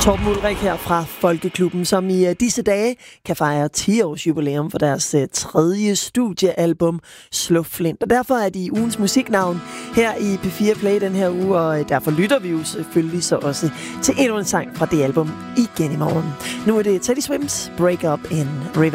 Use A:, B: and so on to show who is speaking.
A: Torben Ulrik her fra Folkeklubben, som i disse dage kan fejre 10-års jubilæum for deres tredje studiealbum, Slå Flint. Og derfor er de ugens musiknavn her i P4 Play den her uge, og derfor lytter vi jo selvfølgelig så også til endnu en sang fra det album igen i morgen. Nu er det Teddy Swims Break Up in River.